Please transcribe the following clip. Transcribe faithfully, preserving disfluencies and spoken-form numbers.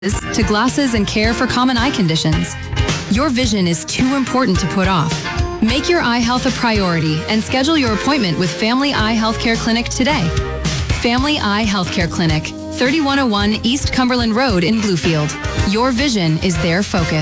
to glasses and care for common eye conditions. Your vision is too important to put off. Make your eye health a priority and schedule your appointment with Family Eye Healthcare Clinic today. Family Eye Healthcare Clinic, thirty-one oh one East Cumberland Road in Bluefield. Your vision is their focus.